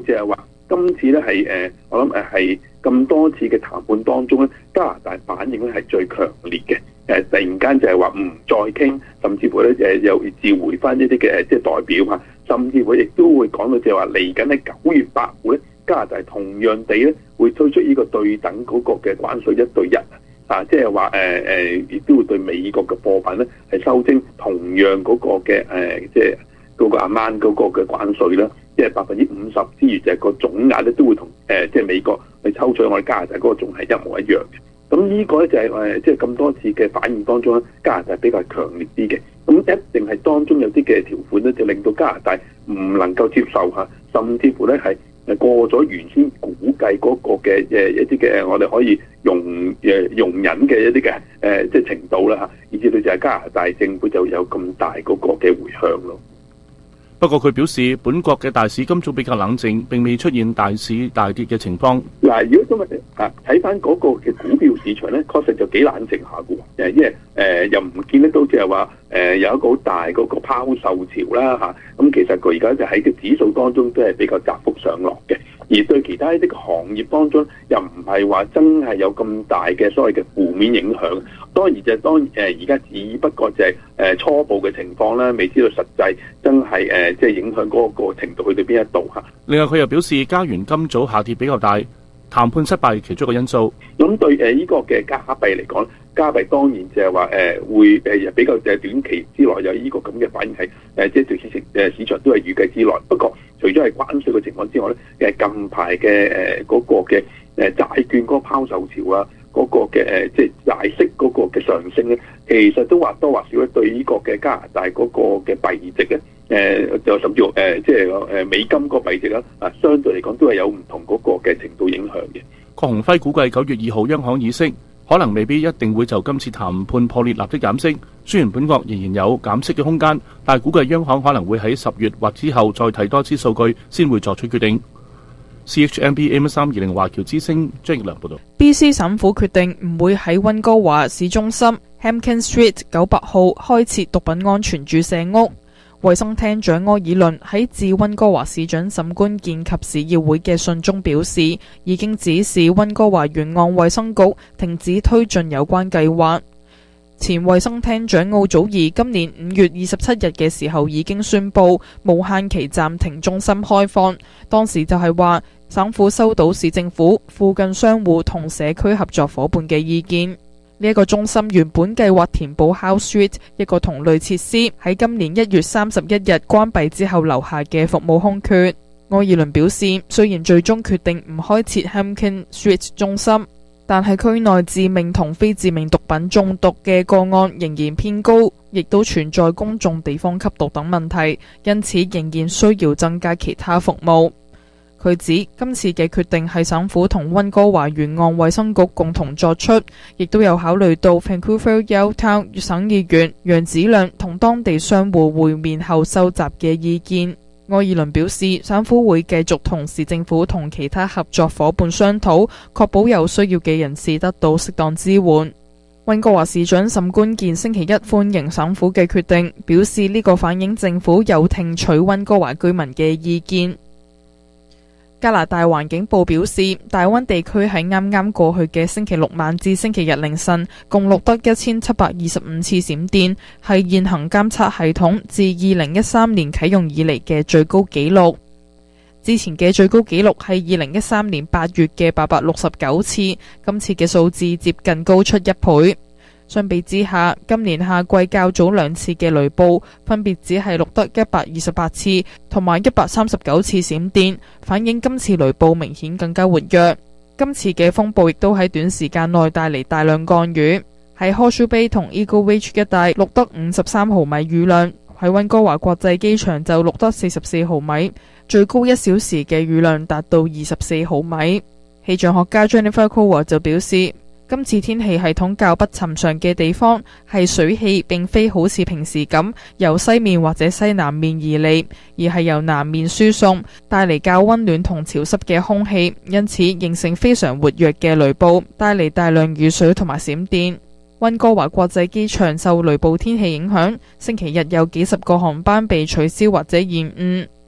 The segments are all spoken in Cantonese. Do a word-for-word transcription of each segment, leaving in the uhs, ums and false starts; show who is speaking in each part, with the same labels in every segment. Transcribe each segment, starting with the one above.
Speaker 1: 就係話今次咧係誒，我諗誒係咁多次嘅談判當中咧，加拿大反應咧係最強烈嘅。誒突然間就係話唔再傾，甚至乎咧誒又召回翻一啲嘅誒即係代表嚇，甚至乎亦都會講到就係話嚟緊喺九月八號咧，加拿大同樣地咧會推出呢個對等嗰個嘅關稅一對一啊，即係話誒誒亦都會對美國嘅貨品咧係收徵同樣嗰個嘅誒即係嗰個 amount 嗰個嘅關稅啦，即係百分之五十之餘就係個總額咧都會同誒即係美國去抽取我哋加拿大嗰個仲係一模一樣嘅。咁呢個咧就係誒，即係咁多次嘅反應當中咧，加拿大比較強烈啲嘅。咁一定係當中有啲嘅條款咧，就令到加拿大唔能夠接受嚇，甚至乎咧係誒過咗原先估計嗰個嘅誒一啲嘅我哋可以容誒容忍嘅一啲嘅誒即係程度啦嚇，以至到就係加拿大政府就有咁大嗰個嘅迴響咯。
Speaker 2: 不過佢表示，本國嘅大市今早比較冷靜，並未出現大市大跌嘅情況。
Speaker 1: 嗱，如果今日啊睇翻嗰個嘅股票市場咧，確實就幾冷靜下嘅喎。誒，因為誒又唔見得到即係話誒有一個好大嗰個拋售潮啦嚇。咁其實佢而家就喺個指數當中都係比較窄幅上落嘅。而對其他一啲行業當中，又唔係話真係有咁大嘅所謂嘅負面影響。當然就係當誒而家只不過就係誒初步嘅情況啦，未知道實際真係誒即係影響嗰個程度去到邊一度嚇。
Speaker 2: 另外佢又表示，加元今早下跌比較大，談判失敗其中一個因素。
Speaker 1: 咁對誒呢個嘅加幣嚟講，加幣當然就係話誒會誒比較誒短期之內有呢個咁嘅反應係誒即係對市情誒市場都係預計之內。不過除咗係關稅嘅情況之外咧，誒近排嘅誒嗰個嘅誒債券嗰個拋售潮啊，嗰、那個嘅誒即係債息嗰個嘅上升咧，其實都或多或少咧對呢個嘅加拿大嗰個嘅幣值咧，誒、呃、就甚至乎誒即係誒美金個幣值啦，啊相對嚟講都係有唔同嗰個嘅程度影響嘅。
Speaker 2: 郭鴻輝估計九月二號央行議息，可能未必一定會就今次談判破裂立即減息。雖然本國仍然有減息嘅空間，但係估計央行可能會喺十月或之後再睇多次數據，先會作出決定。C H M B A M 三二零華僑之聲張奕良報道。
Speaker 3: B C 省府決定唔會喺溫哥華市中心 Hampkin Street 九百號開設毒品安全注射屋。衛生廳長柯爾倫喺致溫哥華市長沈觀健及市議會嘅信中表示，已經指示溫哥華沿岸衛生局停止推進有關計劃。前衛生廳長奧祖兒今年五月二十七日嘅時候已經宣布無限期暫停中心開放，當時就係話省府收到市政府、附近商戶同社區合作伙伴嘅意見。呢一個中心原本計劃填補 House Street 一個同類設施喺今年一月三十一日關閉之後留下嘅服務空缺。柯爾倫表示，雖然最終決定唔開設 Hampkin Street 中心，但係區內致命同非致命毒品中毒嘅個案仍然偏高，亦都存在公眾地方吸毒等問題，因此仍然需要增加其他服務。佢指今次嘅決定係省府同溫哥華沿岸衛生局共同作出，亦都有考慮到 Vancouver Yaletown 省議員楊子亮同當地商戶會面後收集嘅意見。柯爾倫表示，省府會繼續同市政府同其他合作伙伴商討，確保有需要嘅人士得到適當支援。溫哥華市長沈觀健星期一歡迎省府嘅決定，表示呢個反映政府有聽取溫哥華居民嘅意見。加拿大環境部表示，大溫地區喺啱啱過去嘅星期六晚至星期日凌晨，共錄得一千七百二十五次閃電，係現行監測系統自二零一三年啟用以嚟嘅最高紀錄。之前嘅最高紀錄係二零一三年八月嘅八百六十九次，今次嘅數字接近高出一倍。相比之下，今年夏季較早兩次嘅雷暴分別只係錄得一百二十八次同埋一百三十九次閃電，反映今次雷暴明顯更加活躍。今次嘅風暴亦都喺短時間內帶嚟大量降雨，喺 Horseshoe Bay 同 Eagle Ridge 一帶錄得五十三毫米雨量，喺溫哥華國際機場就錄得四十四毫米，最高一小時嘅雨量達到二十四毫米。氣象學家 Jennifer Cole 就表示，今次天氣系統較不尋常嘅地方係水氣並非好似平時咁由西面或者西南面而嚟，而係由南面輸送，帶嚟較溫暖同潮濕嘅空氣，因此形成非常活躍嘅雷暴，帶嚟大量雨水同埋閃電。溫哥華國際機場受雷暴天氣影響，星期日有幾十個航班被取消或者延誤。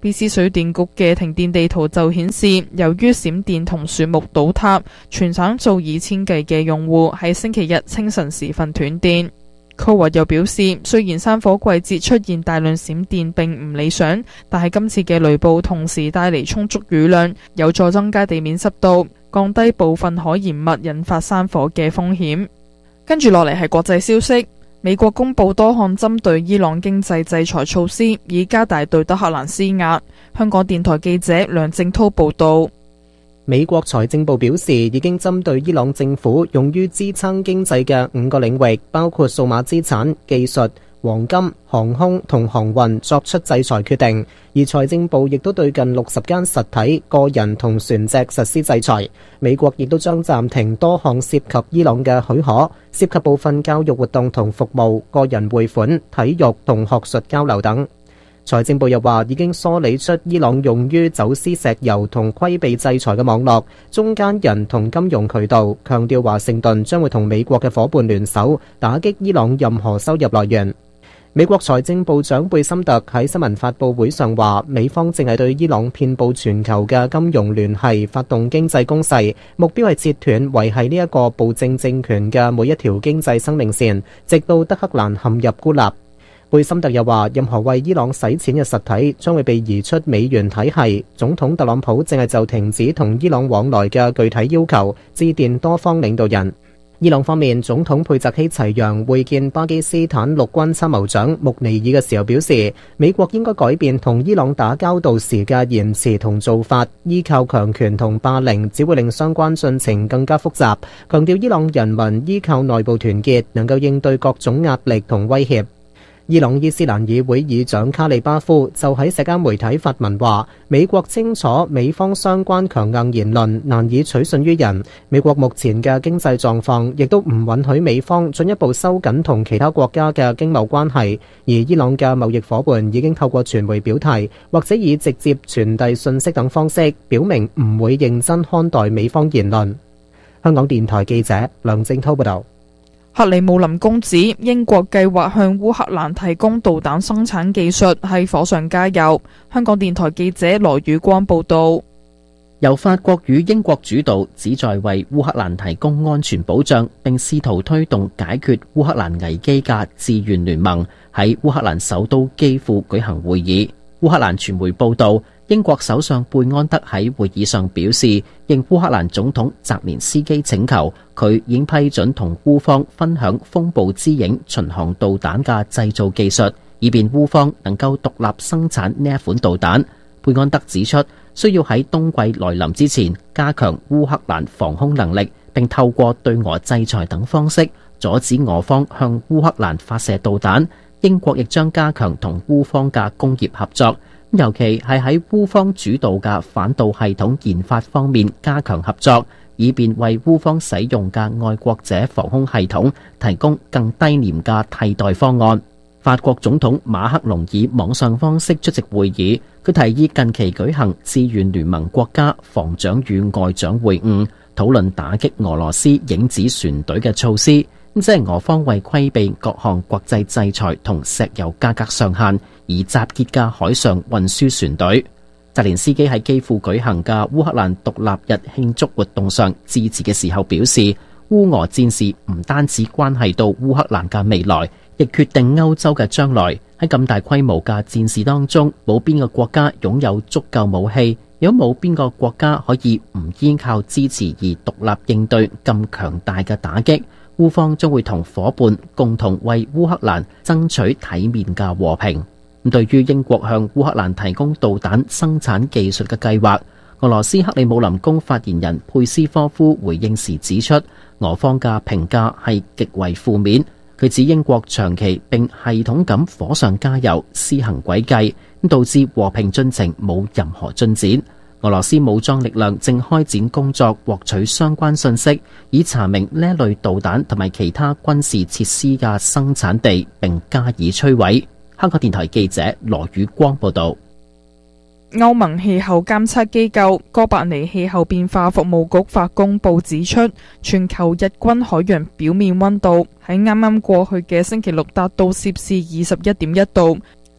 Speaker 3: B C 水電局嘅停電地圖就顯示，由於閃電同樹木倒塌，全省數以千計嘅用戶喺星期日清晨時分斷電。科華又表示，雖然山火季節出現大量閃電並唔理想，但係今次嘅雷暴同時帶嚟充足雨量，有助增加地面濕度，降低部分可燃物引發山火嘅風險。跟住落嚟係國際消息。美國公布多項針對伊朗經濟制裁措施，以加大對德黑蘭施壓。香港電台記者梁正濤報道。
Speaker 4: 美國財政部表示，已經針對伊朗政府用於支撐經濟嘅五個領域，包括數碼資產、技術、黃金、航空同航運作出制裁決定，而財政部亦都對近六十間實體、個人同船隻實施制裁。美國亦都將暫停多項涉及伊朗嘅許可，涉及部分教育活動同服務、個人匯款、體育同學術交流等。財政部又話，已經梳理出伊朗用於走私石油同規避制裁嘅網絡、中間人同金融渠道，強調華盛頓將會同美國嘅夥伴聯手，打擊伊朗任何收入來源。美國財政部長貝森特喺新聞發佈會上話，美方正係對伊朗遍佈全球嘅金融聯繫發動經濟攻勢，目標係切斷維繫呢一個暴政政權嘅每一條經濟生命線，直到德黑蘭陷入孤立。貝森特又話，任何為伊朗洗錢嘅實體將會被移出美元體系。總統特朗普正係就停止同伊朗往來嘅具體要求致電多方領導人。伊朗方面，總統佩澤希齊揚會見巴基斯坦陸軍參謀長穆尼爾嘅時候表示，美國應該改變同伊朗打交道時嘅言辭同做法，依靠強權同霸凌只會令相關進程更加複雜。強調伊朗人民依靠內部團結，能夠應對各種壓力同威脅。伊朗伊斯蘭議會議長卡利巴夫就喺社交媒體發文話，美國清楚美方相關強硬言論難以取信於人，美國目前嘅經濟狀況亦都唔允許美方進一步收緊同其他國家嘅經貿關係，而伊朗嘅貿易夥伴已經透過傳媒表態，或者以直接傳遞信息等方式，表明唔會認真看待美方言論。香港電台記者梁正濤報道。
Speaker 3: 克里姆林宮指英國計劃向烏克蘭提供導彈生產技術，係火上加油。香港電台記者羅宇光報道。
Speaker 5: 由法國與英國主導，旨在為烏克蘭提供安全保障，並試圖推動解決烏克蘭危機嘅志願聯盟喺烏克蘭首都基輔舉行會議。烏克蘭傳媒報道，英國首相貝安德喺會議上表示，應烏克蘭總統澤連斯基請求，佢已經批准同烏方分享風暴之影巡航導彈嘅製造技術，以便烏方能夠獨立生產呢一款導彈。貝安德指出，需要喺冬季來臨之前加強烏克蘭防空能力，並透過對俄制裁等方式阻止俄方向烏克蘭發射導彈。英國亦將加強同烏方嘅工業合作，尤其係喺烏方主導嘅反導系統研發方面加強合作，以便為烏方使用嘅愛國者防空系統提供更低廉嘅替代方案。法國總統馬克龍以網上方式出席會議，佢提議近期舉行志願聯盟國家防長與外長會晤，討論打擊俄羅斯影子船隊嘅措施。即係俄方為規避各項國際制裁同石油價格上限而集結嘅海上運輸船隊。澤連斯基喺基輔舉行嘅烏克蘭獨立日慶祝活動上致辭嘅時候表示，烏俄戰事唔單止關係到烏克蘭嘅未來，亦決定歐洲嘅將來。喺咁大規模嘅戰事當中，冇邊個國家擁有足夠武器，亦都冇邊個國家可以唔依靠支持而獨立應對咁強大嘅打擊。烏方將會同夥伴共同為烏克蘭爭取體面嘅和平。咁對於英國向烏克蘭提供導彈生產技術嘅計劃，俄羅斯克里姆林宮發言人佩斯科夫回應時指出，俄方嘅評價係極為負面。佢指英國長期並系統咁火上加油，施行詭計，咁導致和平進程冇任何進展。俄羅斯武裝力量正開展工作，獲取相關信息，以查明呢一類導彈同埋其他軍事設施嘅生產地，並加以摧毀。香港電台記者羅宇光報道。
Speaker 3: 歐盟氣候監測機構哥白尼氣候變化服務局發公報指出，全球日均海洋表面溫度喺啱啱過去嘅星期六達到攝氏二十一點一度，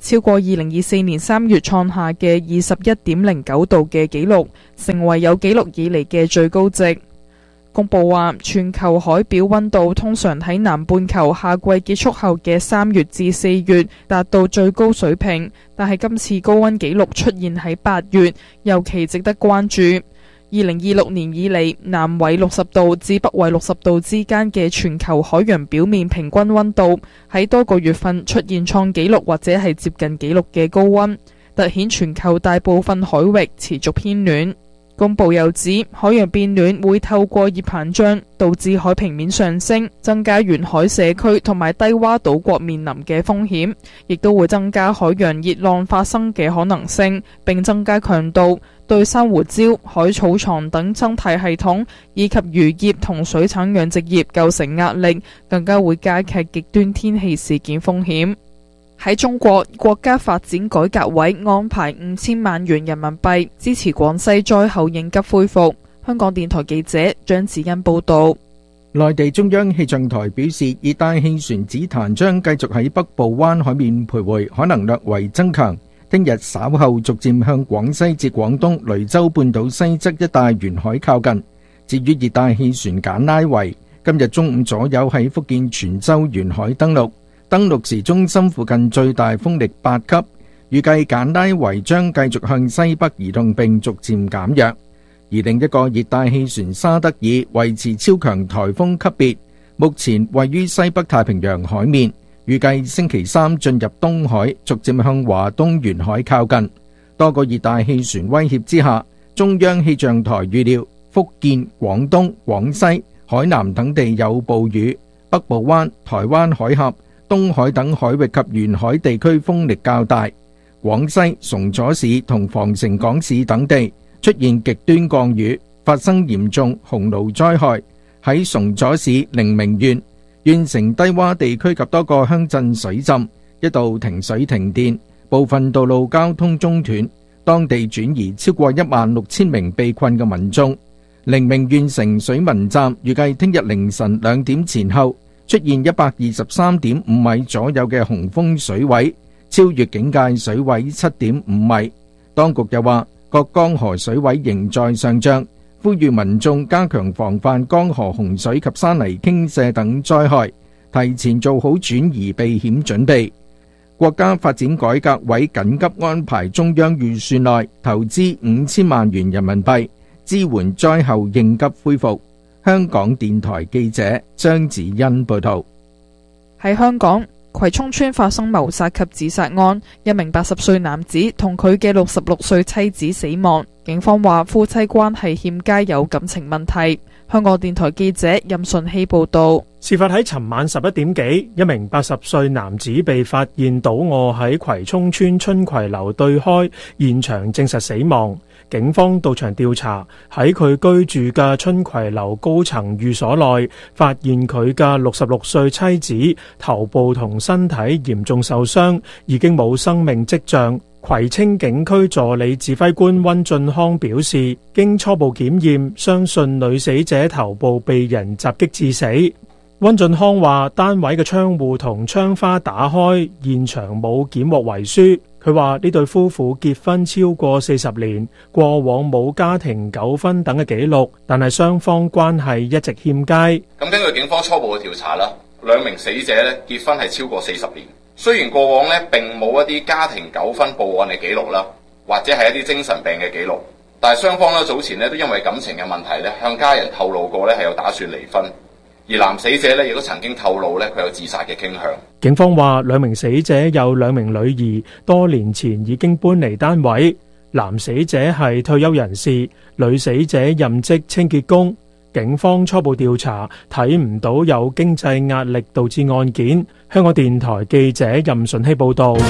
Speaker 3: 超過二零二四年三月創下嘅二十一點零九度嘅紀錄，成為有紀錄以嚟嘅最高值。公佈話，全球海表溫度通常喺南半球夏季結束後嘅三月至四月達到最高水平，但係今次高溫紀錄出現喺八月，尤其值得關注。二零二六年以嚟，南緯六十度至北緯六十度之間嘅全球海洋表面平均溫度喺多個月份出現創紀錄或者係接近紀錄嘅高溫，凸顯全球大部分海域持續偏暖。公佈又指，海洋變暖會透過熱膨脹導致海平面上升，增加沿海社區同埋低洼島國面臨嘅風險，亦都會增加海洋熱浪發生嘅可能性，並增加強度，對珊瑚礁、海草床等生態系統以及漁業同水產養殖業構成壓力，更加會加劇極端天氣事件風險。喺中國，國家發展改革委安排五千萬元人民幣支持廣西災後應急恢復。香港電台記者張子欣報道。
Speaker 6: 內地中央氣象台表示，熱帶氣旋紫檀將繼續喺北部灣海面徘徊，可能略為增強。聽日稍後逐漸向廣西至廣東雷州半島西側一帶沿海靠近。至於熱帶氣旋簡拉維，今日中午左右喺福建泉州沿海登陸。登陸時中心附近最大風力八級，預計簡拉維將繼續向西北移動並逐漸減弱。而另一個熱帶氣旋沙德爾維持超強颱風級別，目前位於西北太平洋海面，預計星期三進入東海，逐漸向華東沿海靠近。多個熱帶氣旋威脅之下，中央氣象台預料福建、廣東、廣西、海南等地有暴雨，北部灣、台灣海峽、東海等海域及沿海地區風力較大，廣西崇左市同防城港市等地出現極端降雨，發生嚴重洪澇災害。喺崇左市寧明縣，縣城低洼地區及多個鄉鎮水浸，一度停水停電，部分道路交通中斷，當地轉移超過一萬六千名被困嘅民眾。寧明縣城水文站預計聽日凌晨兩點前後出現一百二十三點五米左右嘅洪峰水位，超越警戒水位七點五米。當局又話，各江河水位仍在上漲，呼籲民眾加強防範江河洪水及山泥傾瀉等災害，提前做好轉移避險準備。國家發展改革委緊急安排中央預算內投資五千萬元人民幣，支援災後應急恢復。香港電台記者張子欣報道。
Speaker 3: 喺香港葵涌村發生謀殺及自殺案，一名八十歲男子同佢嘅六十六歲妻子死亡。警方話夫妻關係欠佳，有感情問題。香港電台記者任順希報道。
Speaker 7: 事發喺尋晚十一點幾，一名八十歲男子被發現倒卧喺葵涌村春葵樓對開，現場證實死亡。警方到場調查，喺佢居住嘅春葵樓高層寓所內，發現佢嘅六十六歲妻子頭部同身體嚴重受傷，已經冇生命跡象。葵青警區助理指揮官溫俊康表示，經初步檢驗，相信女死者頭部被人襲擊致死。溫俊康話，單位嘅窗戶同窗花打開，現場冇檢獲遺書。佢話呢對夫婦結婚超過四十年，過往冇家庭糾紛等嘅記錄，但係雙方關係一直欠佳。
Speaker 8: 咁根據警方初步嘅調查啦，兩名死者咧結婚係超過四十年，雖然過往咧並冇一啲家庭糾紛報案嘅記錄啦，或者係一啲精神病嘅記錄，但係雙方咧早前咧都因為感情嘅問題咧向家人透露過咧係有打算離婚。而男死者咧亦都曾經透露咧佢有自殺嘅傾向。
Speaker 7: 警方話兩名死者有兩名女兒，多年前已經搬離單位。男死者係退休人士，女死者任職清潔工。警方初步調查睇唔到有經濟壓力導致案件。香港電台記者任順希報道。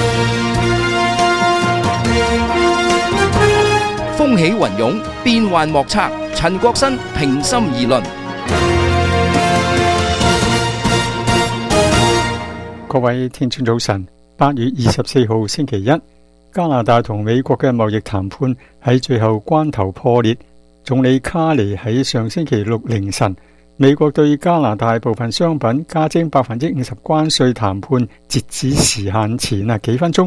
Speaker 9: 風起雲湧，變幻莫測。陳國新平心而論。
Speaker 10: 各位聽眾早晨，八月二十四號星期一，加拿大同美國嘅貿易談判喺最後關頭破裂。總理卡尼喺上星期六凌晨，美國對加拿大部分商品加徵百分之五十關稅談判截止時限前啊幾分鐘，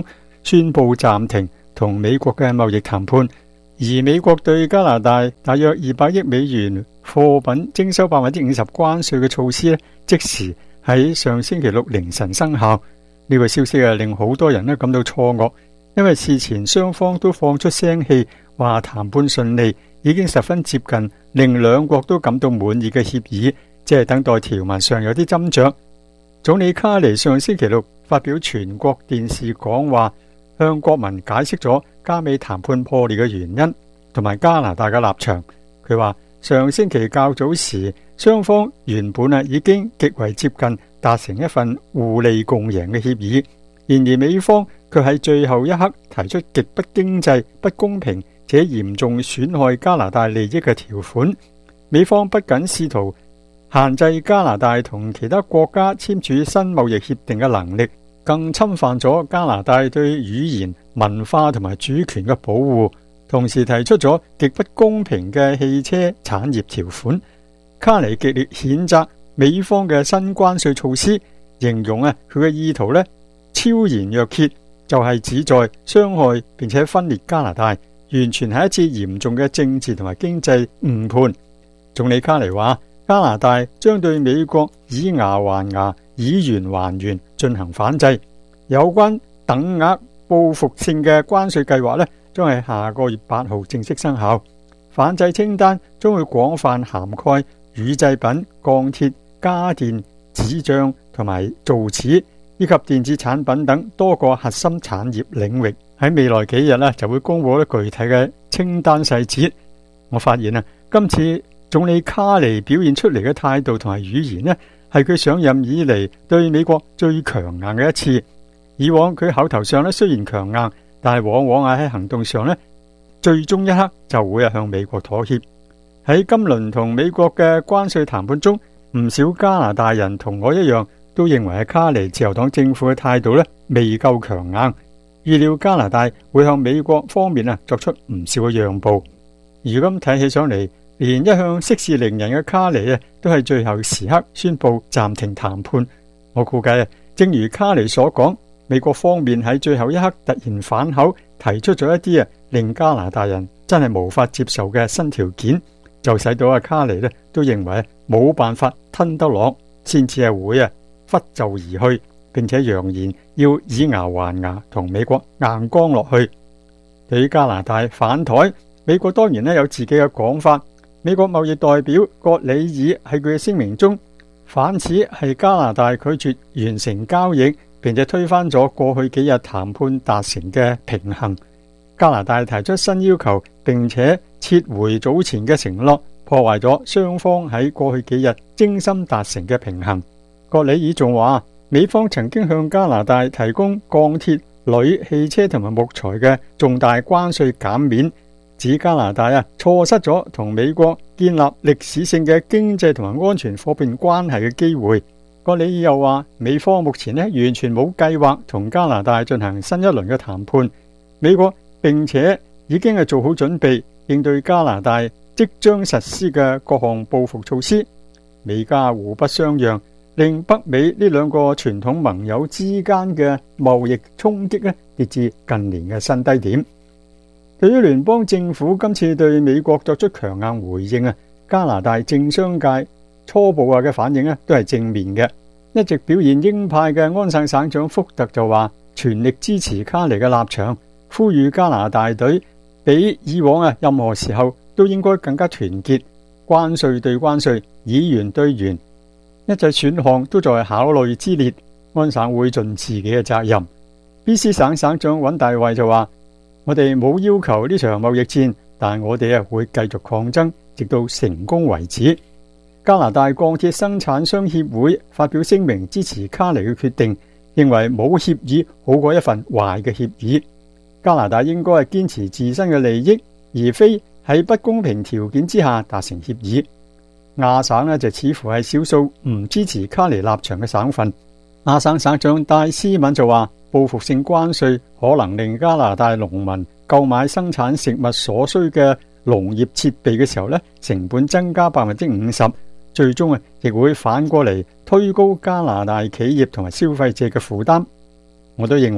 Speaker 10: 宣布暫停同美國嘅貿易談判，而美國對加拿大大約二百億美元貨品徵收百分之五十關稅嘅措施咧，即時喺上星期六凌晨生效。呢個消息啊，令好多人咧感到錯愕，因為事前雙方都放出聲氣，話談判順利，已經十分接近令兩國都感到滿意嘅協議，即係等待條文上有啲斟酌。總理卡尼上星期六發表全國電視講話，向國民解釋咗加美談判破裂嘅原因同埋加拿大嘅立場。佢話上星期較早時，雙方原本啊已經極為接近達成一份互利共贏嘅協議，然而美方卻喺最後一刻提出極不經濟、不公平且嚴重損害加拿大利益嘅條款。美方不僅試圖限制加拿大同其他國家簽署新貿易協定嘅能力，更侵犯咗加拿大對語言、文化同埋主權嘅保護，同時提出咗極不公平嘅汽車產業條款。卡尼極力譴責美方嘅新關稅措施，形容啊佢嘅意圖呢超然若揭，就係旨在傷害並且分裂加拿大，完全係一次嚴重嘅政治同埋經濟誤判。總理卡尼話，加拿大將對美國以牙還牙、以元還元進行反制。有關等額報復性嘅關稅計劃呢，將係下個月八號正式生效。反制清單將會廣泛涵蓋乳製品、鋼鐵、家電、紙張同埋造紙以及電子產品等多個核心產業領域。喺未來幾日呢，就會公布啲具體嘅清單細節。我發現啊，今次總理卡尼表現出嚟嘅態度同埋語言呢，係佢上任以嚟對美國最強硬嘅一次。以往佢口頭上呢雖然強硬，但係往往啊喺行動上呢，最終一刻就會啊向美國妥協。喺今輪同美國嘅關稅談判中，唔少加拿大人同我一樣，都認為係卡尼自由黨政府嘅態度呢未夠強硬，預料加拿大會向美國方面啊作出唔少嘅讓步。如今睇起上嚟，連一向息事寧人嘅卡尼啊，都係最後時刻宣布暫停談判。我估計啊，正如卡尼所講，美國方面喺最後一刻突然反口，提出咗一啲啊令加拿大人真係無法接受嘅新條件，就使到阿卡尼咧都認為冇辦法吞得落，先至係會啊拂袖而去，並且揚言要以牙還牙同美國硬剛落去。對於加拿大反台，美國當然咧有自己嘅講法。美國貿易代表葛里爾喺佢嘅聲明中反指係加拿大拒絕完成交易，並且推翻咗過去幾日談判達成嘅平衡。加拿大提出新要求，並且撤回早前嘅承諾，破壞咗雙方喺過去幾日精心達成嘅平衡。葛里爾仲話，美方曾經向加拿大提供鋼鐵、鋁、汽車同埋木材嘅重大關稅減免，指加拿大啊錯失咗同美國建立歷史性嘅經濟同埋安全夥伴關係嘅機會。葛里爾又話，美方目前呢完全冇計劃同加拿大進行新一輪嘅談判，美國並且已經係做好準備應對加拿大即將實施嘅各項報復措施。美加互不相讓，令北美呢兩個傳統盟友之間嘅貿易衝擊呢跌至近年嘅新低點。對於聯邦政府今次對美國作出強硬回應啊，加拿大政商界初步啊嘅反應呢都係正面嘅。一直表現鷹派嘅安省省長福特就話全力支持卡尼嘅立場，呼籲加拿大隊比以往啊任何時候都應該更加團結，關稅對關稅，以元對元，一切選項都在考慮之列。安省會盡自己嘅責任。B C 省省長尹大衛就話，我哋冇要求呢場貿易戰，但我哋啊會繼續抗爭，直到成功為止。加拿大鋼鐵生產商協會發表聲明支持卡尼嘅決定，認為冇協議好過一份壞嘅協議。加拿大應該係堅持自身嘅利益，而非喺不公平條件之下達成協議。亞省呢就似乎係少數唔支持卡尼立場嘅省份。亞省省長戴斯敏就話，報復性關稅可能令加拿大農民購買生產食物所需嘅農業設備嘅時候呢，成本增加百分之五十。最終啊，亦會反過嚟推高加拿大企業同埋消費者嘅負擔。我都認為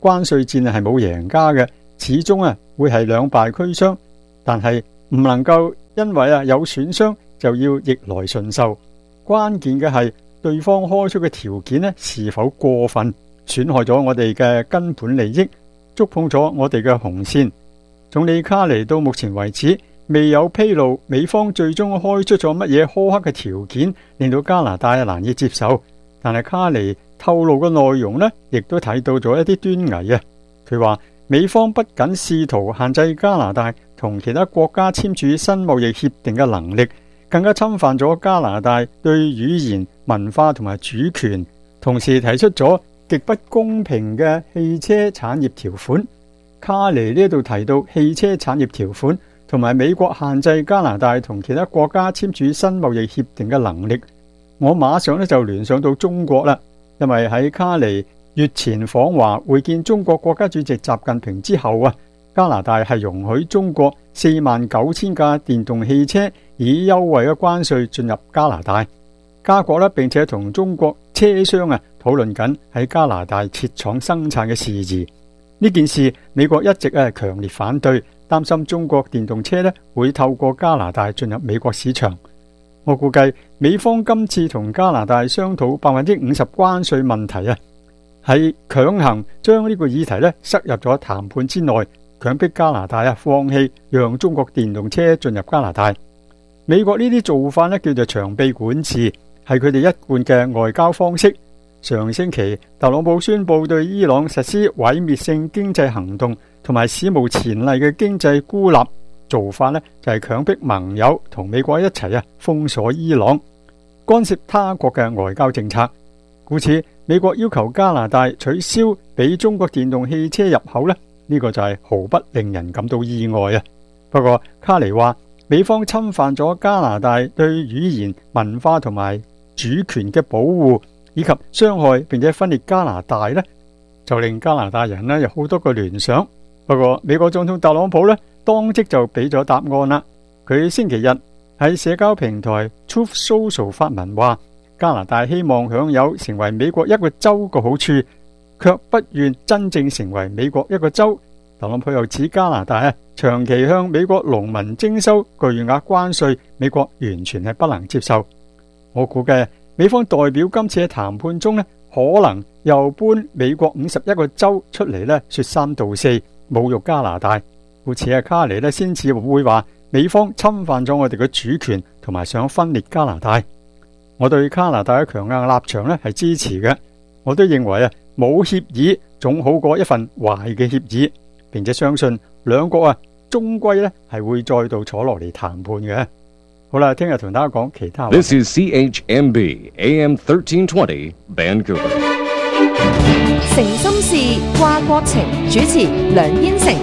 Speaker 10: 關稅戰係冇贏家嘅，始終啊會係兩敗俱傷。但係唔能夠因為啊有損傷就要逆來順受，關鍵嘅係對方開出嘅條件呢是否過分，損害咗我哋嘅根本利益，觸碰咗我哋嘅紅線。總理卡尼到目前為止未有披露美方最終開出咗乜嘢苛刻嘅條件，令到加拿大難以接受。但係卡尼透露嘅內容呢，亦都睇到咗一啲端倪啊。佢話美方不僅試圖限制加拿大同其他國家簽署新貿易協定嘅能力，更加侵犯咗加拿大對語言、文化同埋主權，同時提出咗極不公平嘅汽車產業條款。卡尼呢度提到汽車產業條款同埋美國限制加拿大同其他國家簽署新貿易協定嘅能力，我馬上咧就聯想到中國啦。因為喺卡尼月前訪華會見中國國家主席習近平之後啊，加拿大係容許中國四萬九千架電動汽車以優惠嘅關稅進入加拿大。加國咧並且同中國車商啊討論緊喺加拿大設廠生產嘅事宜。呢件事美國一直係強烈反對，擔心中國電動車咧會透過加拿大進入美國市場。我估計美方今次同加拿大商討百分之五十關稅問題啊，係強行將呢個議題咧塞入咗談判之內，強迫加拿大啊放棄讓中國電動車進入加拿大。美國呢啲做法咧叫做長臂管治，係佢哋一貫嘅外交方式。上星期特朗普宣布對伊朗實施毀滅性經濟行動同埋史無前例嘅經濟孤立，做法呢就係強迫盟友同美國一齊啊封鎖伊朗，干涉他國嘅外交政策。故此美國要求加拿大取消俾中國電動汽車入口呢，呢個就係毫不令人感到意外啊。不過卡尼話美方侵犯咗加拿大對語言、文化同埋主權嘅保護，以及傷害並且分裂加拿大呢，就令加拿大人呢有好多個聯想。不過美國總統特朗普呢當即就俾咗答案啦。佢星期日喺社交平台 Truth Social 發文話，加拿大希望享有成為美國一個州嘅好處，卻不願真正成為美國一個州。特朗普又指加拿大啊長期向美國農民徵收巨額關稅，美國完全係不能接受。我估計美方代表今次嘅談判中呢，可能又搬美國五十一個州出嚟呢，說三道四，侮辱加拿大。故此啊，卡尼呢先至會話美方侵犯咗我哋嘅主權，同埋想分裂加拿大。我對加拿大嘅強硬立場呢係支持嘅。我都認為啊，冇協議總好過一份壞嘅協議，並且相信兩國啊終歸呢係會再度坐落嚟談判嘅。好啦，聽日同大家講其他話。
Speaker 11: This is C H M B A M thirteen twenty Vancouver。
Speaker 12: 誠心事，掛國情，主持梁燕成。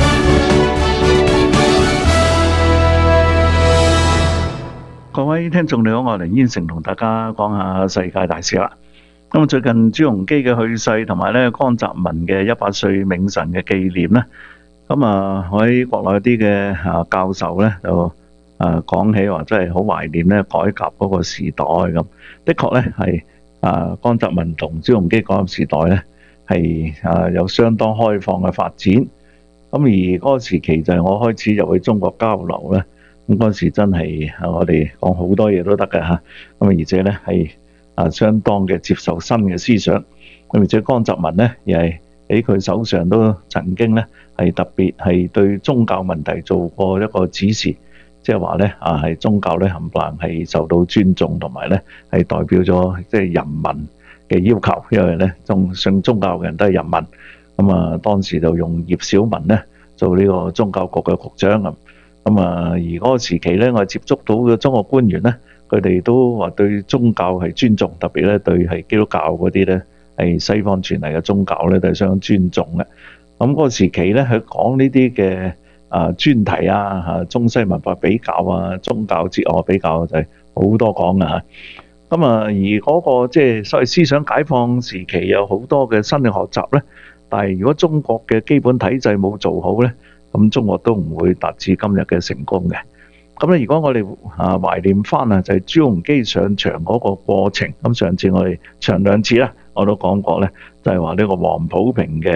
Speaker 13: 各位聽眾你好，我係梁燕成，同大家講下世界大事啦。咁最近朱鎔基嘅去世，同埋咧江澤民嘅一百歲冥神嘅紀念咧，咁啊喺國內啲嘅啊教授咧就啊講起話，真係好懷念咧改革嗰個時代咁。的確咧係啊江澤民同朱鎔基嗰個時代咧係啊有相當開放嘅發展。咁而嗰個時期就係我開始入去中國交流咧。咁嗰時真係我哋講好多嘢都得嘅嚇，咁而且咧係啊相當嘅接受新嘅思想，咁而且江澤民咧亦係喺佢手上都曾經咧係特別係對宗教問題做過一個指示，即係話咧啊係宗教咧冚唪唥係受到尊重，同埋咧係代表咗即係人民嘅要求，因為咧宗信宗教嘅人都係人民，咁啊當時就用葉小文咧做呢個宗教局嘅局長咁。咁啊，而嗰個時期咧，我接觸到嘅中國官員咧，佢哋都話對宗教係尊重，特別咧對係基督教嗰啲咧係西方傳嚟嘅宗教咧都係相當尊重嘅。咁嗰個時期咧，佢講呢啲嘅啊專題啊嚇中西文化比較啊，宗教哲學比較就係好多講嘅嚇。咁啊，而嗰個即係所謂思想解放時期有好多嘅新嘅學習咧，但係如果中國嘅基本體制冇做好咧，咁中國都唔會達至今日嘅成功嘅。咁咧，如果我哋啊懷念翻啊，就係朱鎔基上場嗰個過程。咁上次我哋長兩次啦，我都講過咧，就係話呢個黃埔平嘅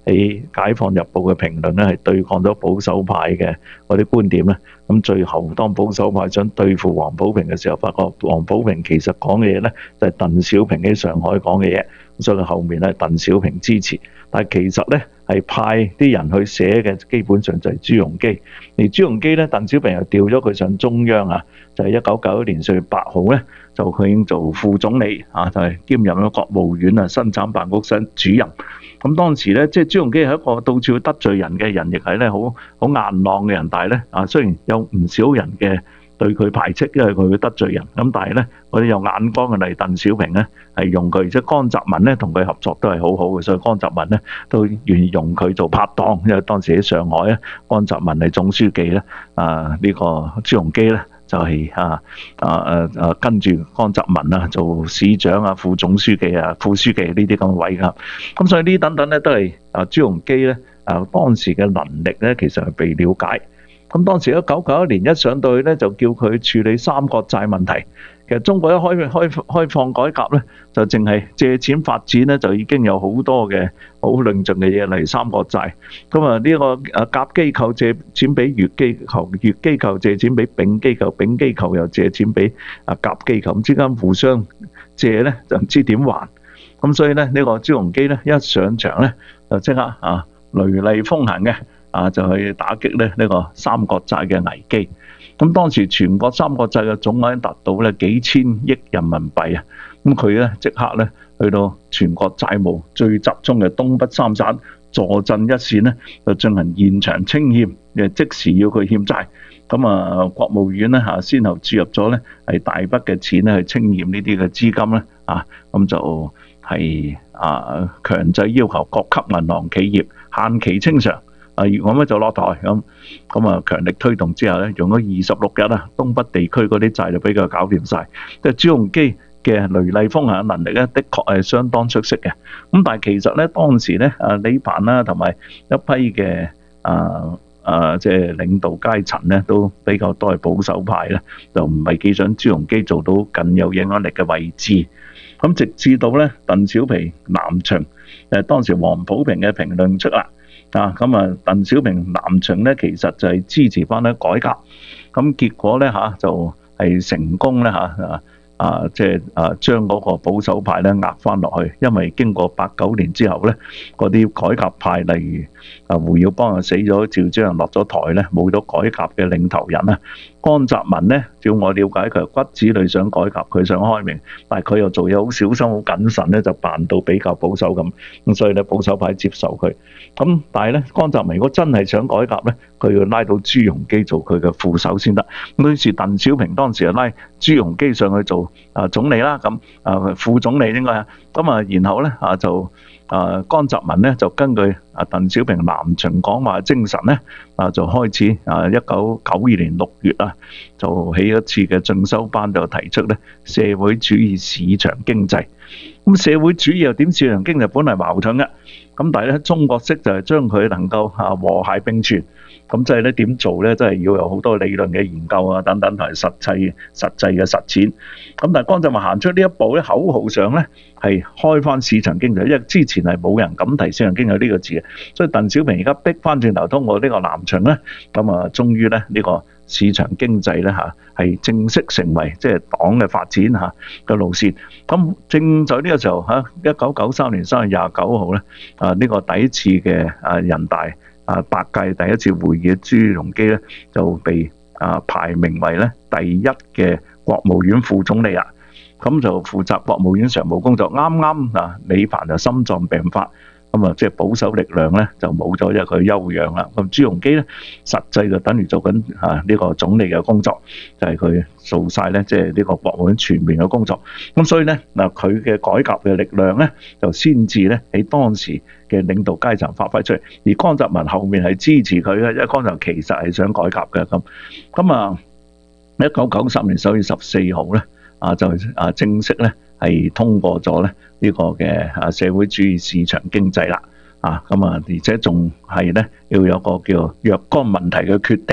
Speaker 13: 喺《解放日報》嘅評論咧，係對抗咗保守派嘅嗰啲觀點咧。咁最後當保守派想對付黃普平嘅時候，發覺黃普平其實講嘅嘢咧就係鄧小平喺上海講嘅嘢，所以後面咧鄧小平支持。但係其實咧係派啲人去寫嘅，基本上就係朱鎔基。而朱鎔基咧，鄧小平又調咗佢上中央啊，就係一九九一年四月八號咧，就佢已經做副總理啊，就係兼任咗國務院啊生產辦公室主任。咁當時咧，即係朱鎔基係一個到處得罪人嘅人，亦係咧好好硬朗嘅人。但係咧啊，雖然有唔少人嘅對佢排斥，因為佢會得罪人。咁但係咧，嗰啲有眼光嘅例鄧小平咧，係用佢，即係江澤民咧同佢合作都係好好嘅，所以江澤民咧都願意用佢做拍檔。因為當時喺上海咧，江澤民係總書記咧，啊呢個朱鎔基咧就係啊啊啊啊跟住江澤民啊做市長啊、副總書記啊、副書記呢啲咁嘅位㗎。咁所以呢等等咧都係啊朱鎔基咧啊當時嘅能力咧其實係被了解。咁當時一九九一年一上到去咧，就叫佢處理三角債問題。其實中國一開開開放改革咧，就淨係借錢發展咧，就已經有好多嘅好論盡嘅嘢，例如三角債。咁啊呢個啊甲機構借錢俾乙機構，乙機構借錢俾丙機構，丙機構又借錢俾啊甲機構，咁之間互相借咧就唔知點還。咁所以咧呢個朱鎔基咧一上場咧就即刻啊雷厲風行嘅。啊，就去打擊咧呢個三角債嘅危機。咁當時全國三角債嘅總額達到咧幾千億人民幣啊！咁佢咧即刻咧去到全國債務最集中嘅東北三省，坐鎮一線咧，就進行現場清欠，誒即時要佢欠債。咁啊，國務院咧嚇先後注入咗咧係大筆嘅錢咧去清欠呢啲嘅資金咧啊，咁就係啊強制要求各級銀行企業限期清償。啊，咁咧就落台咁，咁啊強力推動之後咧，用咗二十六日啊，東北地區嗰啲債就俾佢搞掂晒。即係朱鎔基嘅雷厲風行嘅能力咧，的確係相當出色嘅。咁但係其實咧，當時咧啊李鵬啦，同埋一批嘅啊啊即係領導階層咧，都比較多係保守派咧，就唔係幾想朱鎔基做到更有影響力嘅位置。咁直至到咧鄧小平南巡，誒當時黃普平嘅評論出啦。啊，咁啊，鄧小平南巡咧，其實就係支持翻咧改革，咁結果咧嚇就係成功咧嚇啊啊，即係啊將嗰個保守派咧壓翻落去，因為經過八九年之後咧，嗰啲改革派例如啊胡耀邦啊死咗，趙紫陽落咗台咧，冇咗改革嘅領頭人啊。江澤民咧，照我了解，佢係骨子裏想改革，佢想開明，但係佢又做嘢好小心、好謹慎咧，就扮到比較保守咁，咁所以咧保守派接受佢。咁但係咧，江澤民如果真係想改革咧，佢要拉到朱鎔基做佢嘅副手先得。咁於是鄧小平當時就拉朱鎔基上去做啊總理啦，咁啊副總理應該啊，咁啊然後咧啊就。啊，江澤民咧就根據啊鄧小平南巡講話精神咧，啊就開始啊一九九二年六月啊，就起一次嘅進修班，就提出咧社會主義市場經濟。咁社會主義又點市場經濟本嚟矛盾嘅，咁但係咧中國式就係將佢能夠啊和諧並存。咁即係咧點做咧，真係要有好多理論嘅研究啊，等等同埋實際實際嘅實踐。咁但係江澤民行出呢一步咧，口號上咧係開翻市場經濟，因為之前係冇人敢提市場經濟呢個字嘅，所以鄧小平而家逼翻轉頭通過呢個南巡咧，咁啊終於咧呢個市場經濟咧嚇係正式成為即係黨嘅發展嚇嘅路線。咁正在呢個時候嚇，一九九三年三月廿九號咧啊呢個第一次嘅啊人大。啊，八屆第一次會議嘅朱鎔基咧就被啊排名為咧第一嘅國務院副總理啊，咁就負責國務院常務工作。啱啱啊，李鵬就心臟病發，咁啊即係保守力量咧就冇咗，因為佢休養啦。咁朱鎔基咧實際就等於做緊啊呢個總理嘅工作，就係佢做晒咧即係呢個國務院全面嘅工作。咁所以咧嗱，佢嘅改革嘅力量咧就先至咧喺當時嘅領導階層發揮出嚟，而江澤民後面係支持佢嘅，因為江澤民其實係想改革嘅咁。咁啊，一九九三年十月十四號咧，啊就啊正式咧係通過咗咧呢個嘅啊社會主義市場經濟啦，啊咁啊，而且仲係咧要有個叫若干問題嘅決定啊，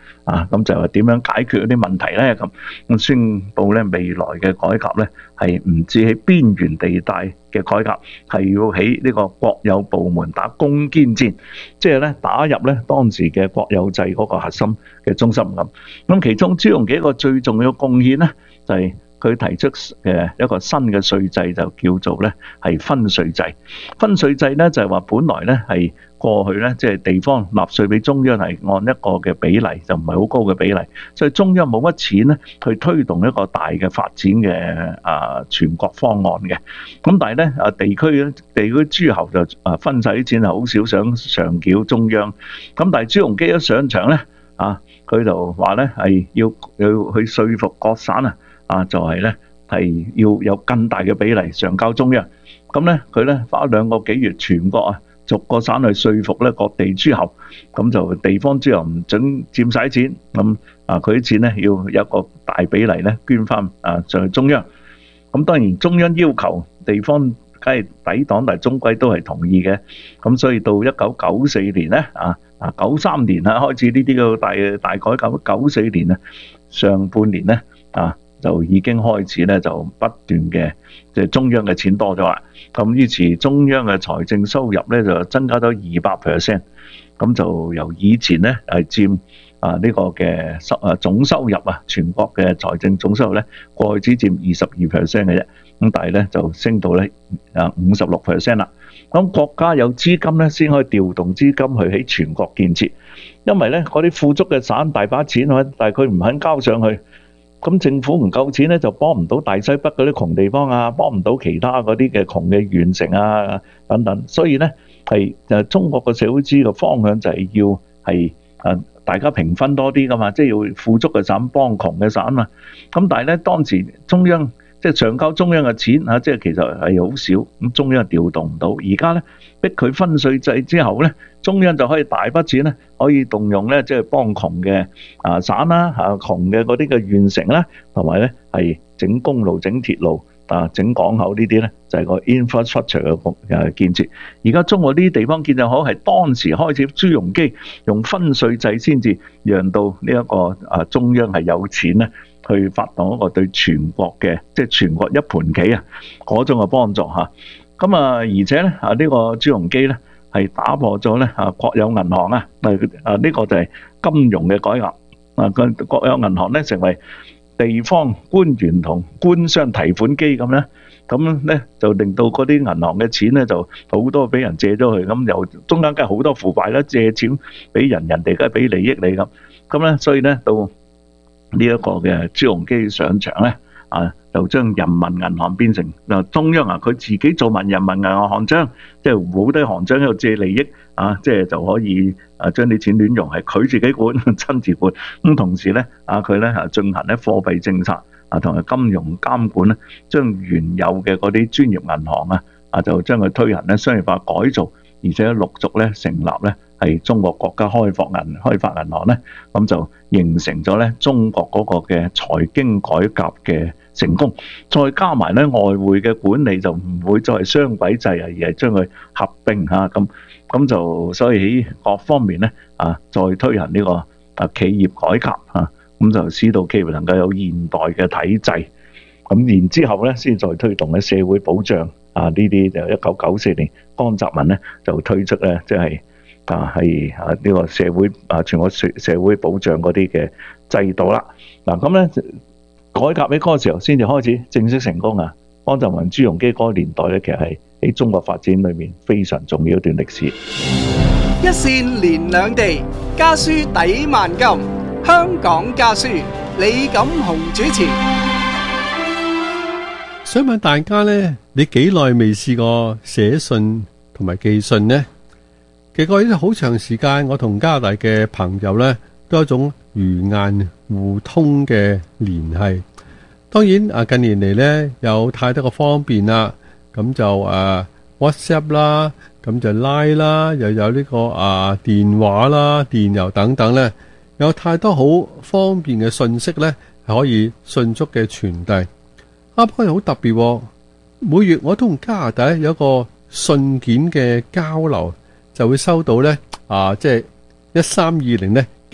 Speaker 13: 啊，咁就話點樣解決嗰啲問題咧？咁咁宣布咧未來嘅改革咧係唔止喺邊緣地帶嘅改革，係要喺呢個國有部門打攻堅戰，即係咧打入咧當時嘅國有制嗰個核心嘅中心咁。咁其中朱鎔基一個最重要嘅貢獻咧就係、是。佢提出嘅一個新嘅稅制就叫做咧係分稅制。分稅制咧就係話本來咧係過去咧即係地方納稅俾中央係按一個嘅比例，就唔係好高嘅比例，所以中央冇乜錢咧去推動一個大嘅發展嘅啊全國方案嘅。咁但係咧啊地區咧地區諸侯就啊分晒啲錢，係好少想上繳中央。咁但係朱鎔基一上場咧啊，佢就話咧係要要去說服各省啊。啊，就係咧，係要有更大嘅比例上交中央。咁咧，佢咧花兩個幾月，全國啊，逐個省去說服咧各地諸侯。咁就地方諸侯唔準佔晒錢，咁啊，佢啲錢咧要有一個大比例咧捐翻啊上去中央。咁當然中央要求地方梗係抵擋，但係終歸都係同意嘅。咁所以到一九九四年咧，啊啊九三年啊開始呢啲嘅大大改革，九四年啊上半年咧啊。就已經開始咧，就不斷嘅即係中央嘅錢多咗啦。咁於是中央嘅財政收入咧就增加咗二百 percent。咁就由以前咧係佔啊呢個嘅收啊總收入啊，全國嘅財政總收入咧過去只佔二十二 percent 嘅啫。咁但係咧就升到咧啊五十六 percent 啦。咁國家有資金咧先可以調動資金去喺全國建設，因為咧嗰啲富足嘅省大把錢，但係佢唔肯交上去。咁政府唔夠錢咧，就幫唔到大西北嗰啲窮地方啊，幫唔到其他嗰啲嘅窮嘅縣城啊等等，所以咧係誒中國嘅社會主義嘅方向就係要係誒大家平分多啲噶嘛，即係要富足嘅省幫窮嘅省啊嘛。咁但係咧當時中央即係上交中央嘅錢啊，即係其實係好少，咁中央調動唔到。而家咧逼佢分稅制之後咧，中央就可以大筆錢咧，可以動用咧，即係幫窮嘅啊省啦，嚇窮嘅嗰啲嘅縣城啦，同埋咧係整公路、整鐵路啊、整港口呢啲咧，就係個 infrastructure 嘅誒建設。而家中國呢啲地方建設好，係當時開始朱鎔基用分稅制先至讓到呢一個啊中央係有錢咧，去發動一個對全國嘅即係全國一盤棋啊嗰種嘅幫助嚇。咁啊，而且咧啊呢個朱鎔基咧。係打破咗咧啊國有銀行啊，啊呢個就係金融嘅改革啊，個國有銀行咧成為地方官員同官商提款機咁咧，咁咧就令到嗰啲銀行嘅錢咧就好多俾人借咗去，咁又中間梗係好多腐敗啦，借錢俾人，人哋梗係俾利益你咁，咁咧所以咧到呢一個嘅朱鎔基上場咧啊。就將人民銀行變成嗱中央啊，佢自己做埋人民銀行行長，即係冇得行長喺度借利益啊，即係就可以啊將啲錢亂用，係佢自己管，親自管。咁同時咧啊，佢咧啊進行咧貨幣政策啊，同埋金融監管咧，將原有嘅嗰啲專業銀行啊啊就將佢推行咧商業化改造，而且陸續咧成立咧係中國國家開發銀開發銀行咧，咁就形成咗咧中國嗰個嘅財經改革嘅成功，再加埋咧外匯嘅管理就唔會再係雙軌制啊，而係將佢合併嚇咁，咁就所以喺各方面咧啊，再推行呢個啊企業改革嚇，咁就使到企業能夠有現代嘅體制，咁然之後咧先再推動咧社會保障啊呢啲就一九九四年江澤民咧就推出咧即係啊係啊呢個社會啊全國社社會保障嗰啲嘅制度啦，嗱咁咧。改革喺嗰個時候先至開始正式成功啊！江澤民、朱鎔基嗰個年代咧，其實係喺中國發展裏面非常重要一段歷史。
Speaker 14: 一線連兩地，家書抵萬金。香港家書，李錦雄主持。
Speaker 15: 想問大家呢，你幾耐未試過寫信同埋寄信呢？其實過去好長時間，我同加拿大嘅朋友呢，都有一種魚雁互通嘅聯繫。當然啊，近年嚟呢，有太多嘅方便啦，咁就誒 WhatsApp 啦，咁就 Line 啦，又有呢個啊電話啦、電郵等等呢，有太多好方便嘅信息呢，係可以迅速嘅傳遞。啊，不過好特別，每月我都同加拿大有一個信件嘅交流，就會收到呢，啊，即係一三二零呢。寄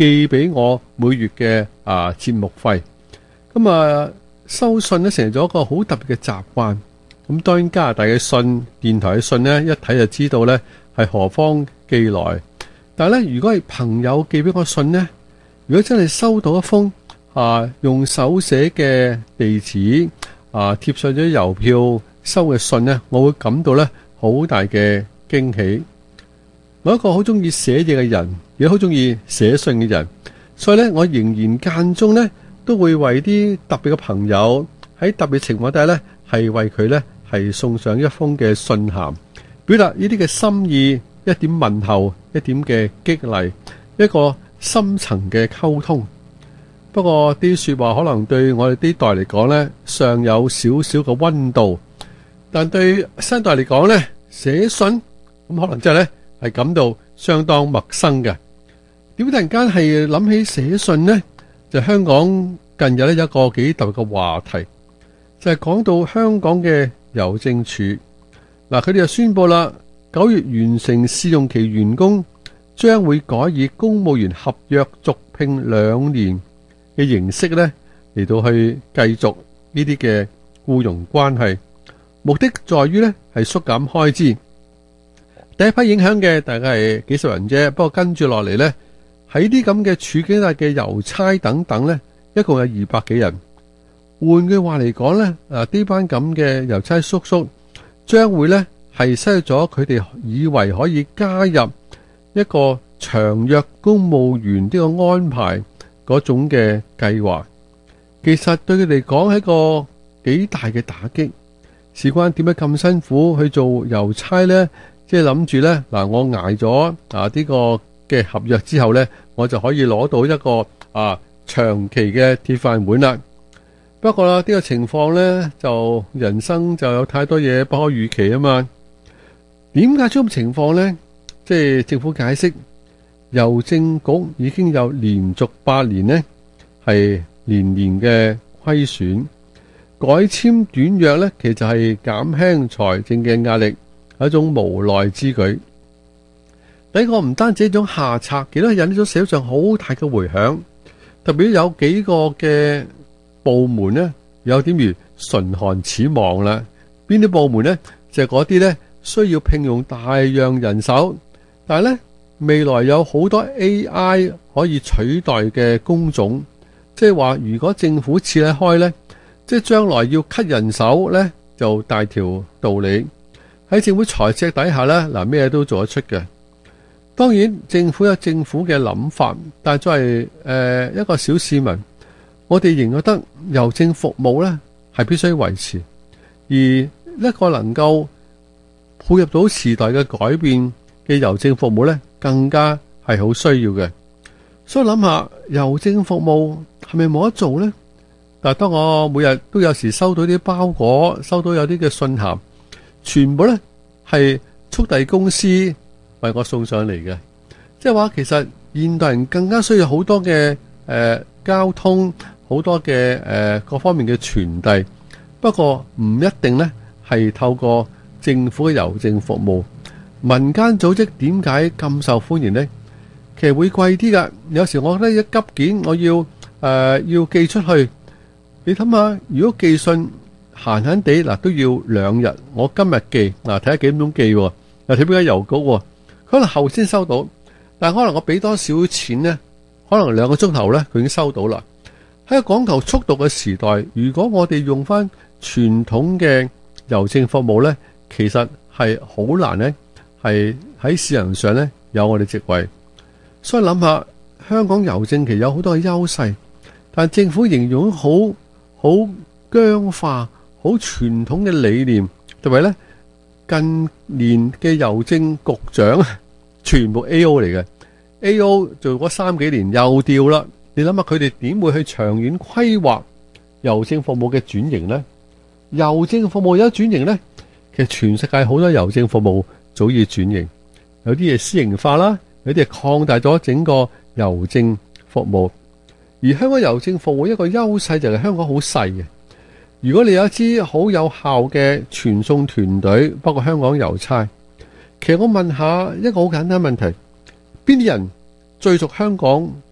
Speaker 15: 寄俾我每月嘅啊節目費。咁啊收信咧成咗一個好特別嘅習慣。咁當然加拿大嘅信、電台嘅信咧，一睇就知道咧係何方寄來。但係咧，如果係朋友寄俾我信咧，如果真係收到一封啊用手寫嘅地址啊貼上咗郵票收嘅信咧，我會感到咧好大嘅驚喜。我一個好中意寫嘢嘅人，亦好中意寫信嘅人，所以咧我仍然間中咧都會為啲特別嘅朋友喺特別情況底下咧係為佢咧係送上一封嘅信函，表達呢啲嘅心意，一點問候，一點嘅激勵，一個深層嘅溝通。不過啲說話可能對我哋啲代嚟講咧尚有少少嘅溫度，但對新代嚟講咧寫信咁可能真係咧係感到相當陌生嘅。點突然間係諗起寫信呢？就香港近日咧有一個幾特別嘅話題，就係講到香港嘅郵政處。嗱，佢哋就宣布啦，九月完成試用期員工將會改以公務員合約續聘兩年嘅形式咧嚟到去繼續呢啲嘅僱傭關係，目的在於咧係縮減開支。第一批影響嘅大概係幾十人啫，不過跟住落嚟咧喺啲咁嘅處境下嘅郵差等等咧，一共有二百幾人。換句話嚟講咧，啊呢班咁嘅郵差叔叔將會咧係失去咗佢哋以為可以加入一個長約公務員呢個安排嗰種嘅計劃。其實對佢哋講係一個幾大嘅打擊。事關點解咁辛苦去做郵差咧？即係諗住咧嗱，我挨咗啊呢個嘅合約之後咧，我就可以攞到一個啊長期嘅鐵飯碗啦。不過啦，呢個情況咧就人生就有太多嘢不可預期啊嘛。點解出咁情況咧？即係政府解釋，郵政局已經有連續八年呢係年年嘅虧損，改簽短約咧，其實係減輕財政嘅壓力，係一種無奈之舉。第一個唔單止一種下策，亦都係引起咗社會上好大嘅迴響。特別有幾個嘅部門呢，有點如唇寒齒亡啦。邊啲部門呢？就係嗰啲呢需要聘用大量人手，但係呢未來有好多 A I 可以取代嘅工種，即係話如果政府設得開呢，即係將來要 cut 人手呢，就大條道理。喺政府財赤底下呢，嗱咩都做得出嘅。當然政府有政府嘅諗法，但係作為誒一個小市民，我哋仍覺得郵政服務呢係必須維持，而一個能夠配合到時代嘅改變嘅郵政服務呢，更加係好需要嘅。所以諗下郵政服務係咪冇得做呢？但係當我每日都有時收到啲包裹，收到有啲嘅信函，全部呢係速遞公司為我送上嚟嘅，即係話其實現代人更加需要好多嘅誒、呃、交通，好多嘅誒、呃、各方面嘅傳遞。不過唔一定呢係透過政府嘅郵政服務，民間組織點解咁受歡迎呢？其實會貴啲噶。有時我覺得一急件我要誒、呃、要寄出去，你諗下，如果寄信閒閒地嗱都要兩日，我今日寄嗱睇下幾點鐘寄，又睇邊間郵局。可能後先收到，但係可能我俾多少錢呢？可能兩個鐘頭呢，佢已經收到啦。喺個講求速度嘅時代，如果我哋用翻傳統嘅郵政服務呢，其實係好難呢，係喺市場上呢有我哋職位。所以諗下香港郵政其實有好多嘅優勢，但政府形容好好僵化、好傳統嘅理念，特別呢近年嘅郵政局長全部 A O 嚟嘅 ，A O 做咗三幾年又調啦。你諗下佢哋點會去長遠規劃郵政服務嘅轉型呢？郵政服務有得轉型呢？其實全世界好多郵政服務早已轉型，有啲嘢私營化啦，有啲係擴大咗整個郵政服務。而香港郵政服務一個優勢就係香港好細嘅。如果你有一支好有效嘅傳送團隊，包括香港郵差，其實我問下一個好簡單問題：邊啲人最熟香港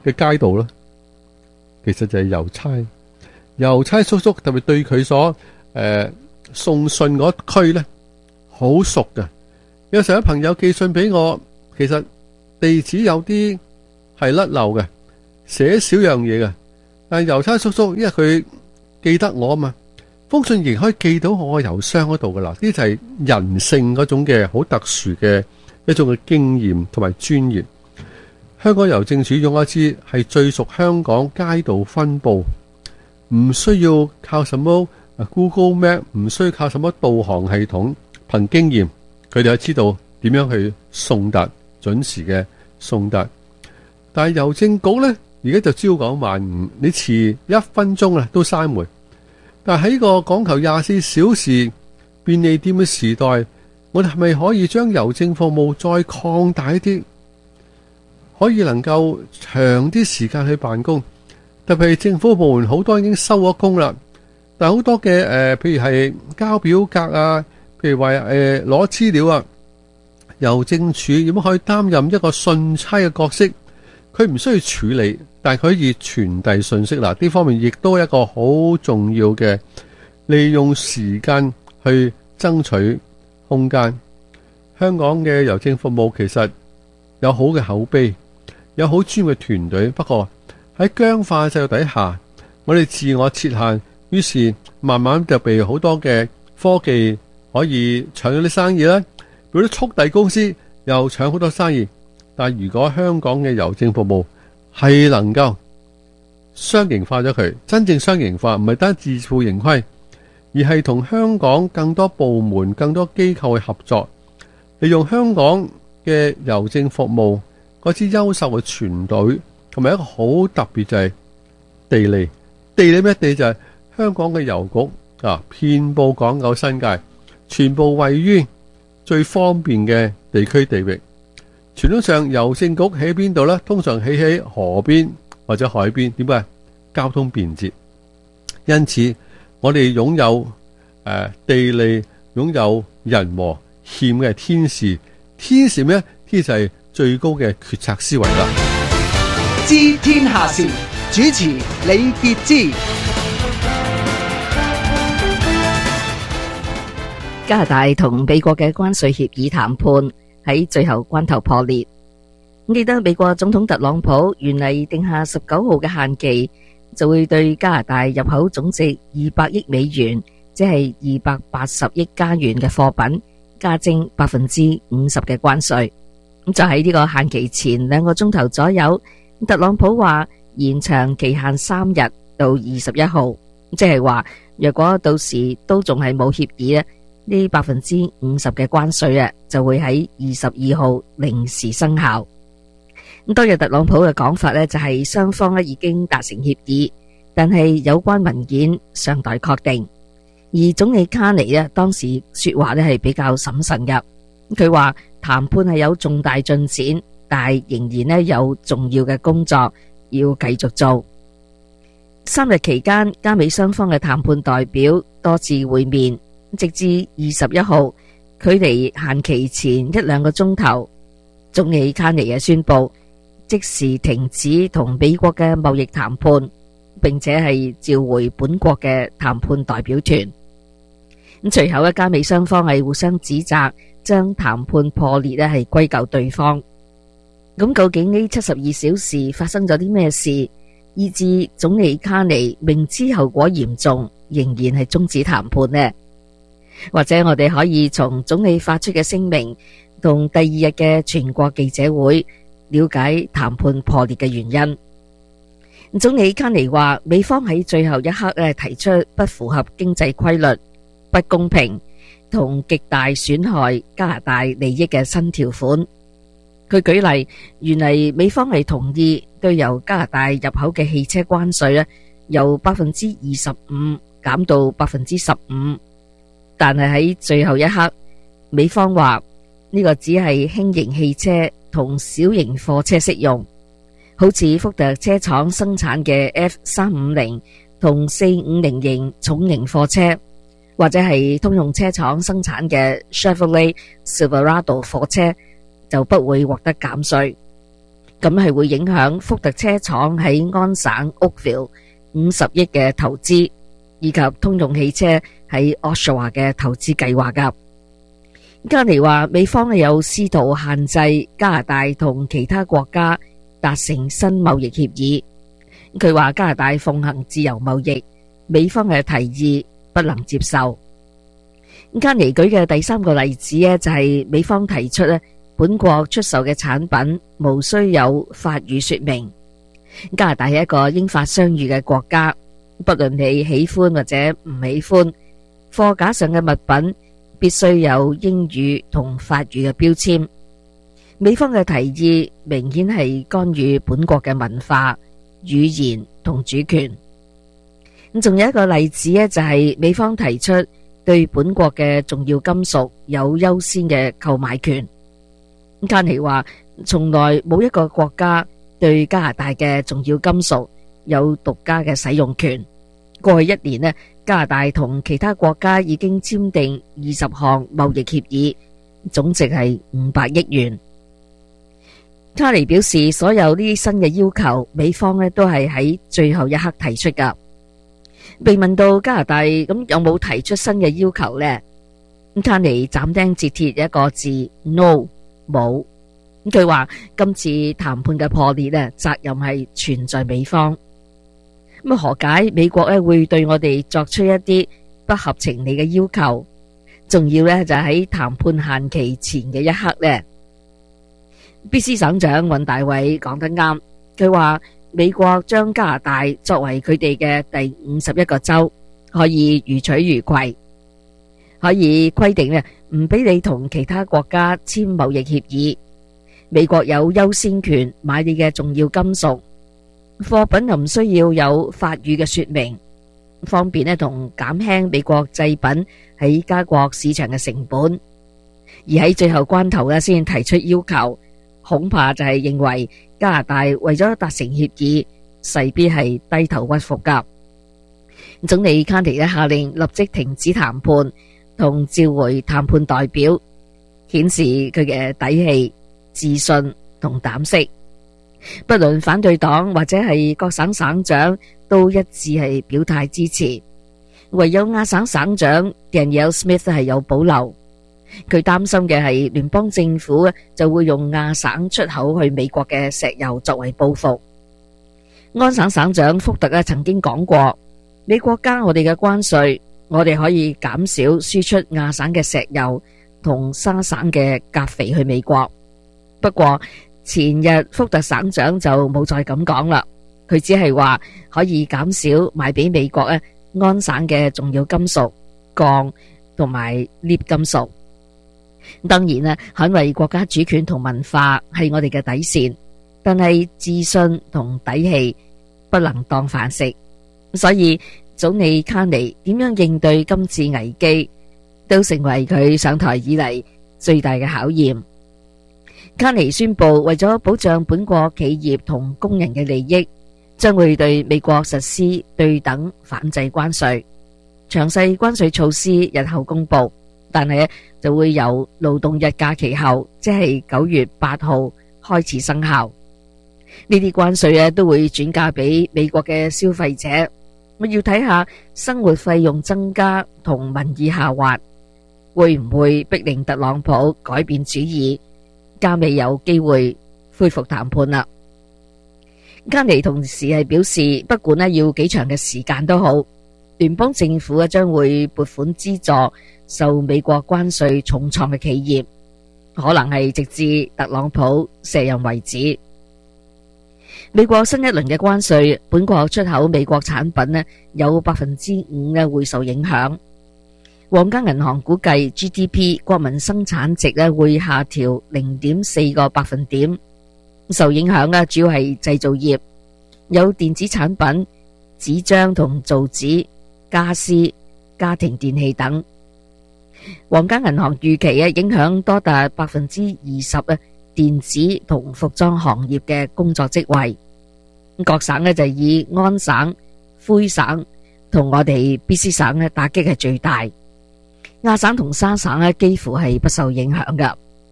Speaker 15: 嘅街道咧，其實就係郵差。郵差叔叔特別對佢所誒、呃、送信嗰區咧好熟㗎。有時候有朋友寄信俾我，其實地址有啲係甩漏嘅，寫少樣嘢嘅，但係郵差叔叔因為佢記得我啊嘛，封信仍可以寄到我郵箱嗰度噶啦。呢就係人性嗰種嘅好特殊嘅一種嘅經驗同埋專業。香港郵政署用一支係最熟香港街道分佈，唔需要靠什麼 Google Map， 唔需要靠什麼導航系統，憑經驗佢哋就知道點樣去送達，準時嘅送達。但係郵政局呢，而家就朝九晚五，你遲一分鐘啊都閂門。但係喺個講求廿四小時便利店嘅時代，我哋係咪可以將郵政服務再擴大一啲，可以能夠長啲時間去辦公？特別係政府部門好多已經收咗工啦，但係好多嘅誒、呃，譬如係交表格啊，譬如話誒攞資料啊，郵政署點樣可以擔任一個信差嘅角色？佢唔需要處理，但係佢可以傳遞信息啦。呢方面亦都係一個好重要嘅，利用時間去爭取空間。香港嘅郵政服務其實有好嘅口碑，有好專業嘅團隊，不過喺僵化制度底下，我哋自我設限，於是慢慢就被好多嘅科技可以搶咗啲生意啦。嗰啲速遞公司又搶好多生意。但如果香港嘅郵政服務係能夠商營化咗佢，真正商營化，唔係單自負盈虧，而係同香港更多部門、更多機構去合作，利用香港嘅郵政服務嗰支優秀嘅團隊，同埋一個好特別就係地理。地理咩地就係香港嘅郵局啊，遍佈港九新界，全部位於最方便嘅地區地域。傳統上郵政局喺邊度呢？通常起喺河邊或者海邊，點解？交通便捷。因此我哋擁有誒、呃、地利，擁有人和，欠嘅天時。天時咩？天就係最高嘅決策思維啦。
Speaker 14: 知天下事，主持李傑之。
Speaker 16: 加拿大同美國嘅關稅協議談判喺最後關頭破裂。記得美國總統特朗普原嚟定下十九號嘅限期，就會對加拿大入口總值二百億美元，即係二百八十億加元嘅貨品，加徵百分之五十嘅關稅。咁就喺呢個限期前兩個鐘頭左右，特朗普話延長期限三日到二十一號，即係話若果到時都仲係冇協議咧，呢百分之五十嘅關稅啊，就會喺二十二號零時生效。咁當日特朗普嘅講法呢，就係雙方咧已經達成協議，但係有關文件尚待確定。而總理卡尼呢，當時說話呢係比較審慎嘅，佢話談判係有重大進展，但係仍然呢有重要嘅工作要繼續做。三日期間，加美雙方嘅談判代表多次會面。直至二十一號，距離限期前一兩個鐘頭，總理卡尼嘅宣布即時停止同美國嘅貿易談判，並且係召回本國嘅談判代表團。咁隨後，加美雙方係互相指責，將談判破裂咧係歸咎對方。咁究竟呢七十二小時發生咗啲咩事，以致總理卡尼明知後果嚴重，仍然係終止談判呢？或者我哋可以從總理發出嘅聲明同第二日嘅全國記者會了解談判破裂嘅原因。總理卡尼話，美方喺最後一刻咧提出不符合經濟規律、不公平同極大損害加拿大利益嘅新條款。佢舉例，原嚟美方係同意對由加拿大入口嘅汽車關稅咧由百分之二十五減到百分之十五。但係喺最後一刻，美方話呢個只係輕型汽車同小型貨車適用，好似福特車廠生產嘅 F 三五零同四五零型重型貨車，或者係通用車廠生產嘅 Chevrolet Silverado 貨車就不會獲得減稅。 咁係會影響福特車廠喺安省 Oakville 五十億嘅投資，以及通用汽車喺 Oshawa 嘅投資計劃噶。卡尼話美方係有試圖限制加拿大同其他國家達成新貿易協議。佢話加拿大奉行自由貿易，美方嘅提議不能接受。卡尼舉嘅第三個例子呢，就係美方提出咧，本國出售嘅產品無需有法語說明。加拿大係一個英法雙語嘅國家，不論你喜歡或者唔喜歡，貨架上嘅物品必須有英語同法語嘅標籤。美方嘅提議明顯係干預本國嘅文化、語言同主權。咁仲有一個例子呢，就係美方提出對本國嘅重要金屬有優先嘅購買權。卡尼話從來冇一個國家對加拿大嘅重要金屬有獨家嘅使用權。過去一年呢，加拿大同其他國家已經簽訂二十項貿易協議，總值係五百億元。卡尼表示，所有呢啲新嘅要求，美方呢都係喺最後一刻提出噶。被問到加拿大咁有冇提出新嘅要求呢？卡尼斬釘截鐵一個字 no 冇。佢話今次談判嘅破裂呢，責任係全在美方。咁何解美國咧會對我哋作出一啲不合情理嘅要求？仲要咧就喺談判限期前嘅一刻呢。B C 省長尹大偉講得啱，佢話美國將加拿大作為佢哋嘅第五十一個州，可以如取如攜，可以規定咧唔俾你同其他國家簽貿易協議。美國有優先權買你嘅重要金屬貨品，又唔需要有法語嘅說明，方便咧同減輕美國製品喺加國市場嘅成本。而喺最後關頭咧先提出要求，恐怕就係認為加拿大為咗達成協議，勢必係低頭屈服噶。總理卡尼咧下令立即停止談判，同召回談判代表，顯示佢嘅底氣、自信同膽識。不論反對黨或者係各省省長都一致係表態支持，唯有亞省省長 Danielle Smith 係有保留。佢擔心嘅係聯邦政府就會用亞省出口去美國嘅石油作為報復。安省省長福特曾經講過，美國加我哋嘅關稅，我哋可以減少輸出亞省嘅石油同沙省嘅鉀肥去美國。不過前日福特省長就冇再咁講啦，佢只係話可以減少賣俾美國安省嘅重要金屬、鋼同埋鎳金屬。當然啦，捍衛國家主權同文化係我哋嘅底線，但係自信同底氣不能當飯食。所以總理卡尼點樣應對今次危機，都成為佢上台以嚟最大嘅考驗。卡尼宣布，為咗保障本國企業同工人嘅利益，將會對美國實施對等反制關稅。詳細關稅措施日後公布，但係就會由勞動日假期後，即係九月八號開始生效。呢啲關稅咧都會轉嫁俾美國嘅消費者。我要睇下生活費用增加同民意下滑，會唔會逼令特朗普改變主意？加未有機會恢復談判啦。卡尼同時係表示，不管咧要幾長嘅時間都好，聯邦政府咧將會撥款資助受美國關稅重創嘅企業，可能係直至特朗普卸任為止。美國新一輪嘅關稅，本國出口美國產品咧有百分之五咧會受影響。皇家銀行估計 G D P 國民生產值咧會下調零點四個百分點，受影響嘅主要係製造業，有電子產品、紙張同造紙、家私、家庭電器等。皇家銀行預期嘅影響多達百分之二十啊，電子同服裝行業嘅工作職位。各省咧就以安省、魁省同我哋 B C 省咧打擊係最大。亞省同沙省咧幾乎係不受影響噶。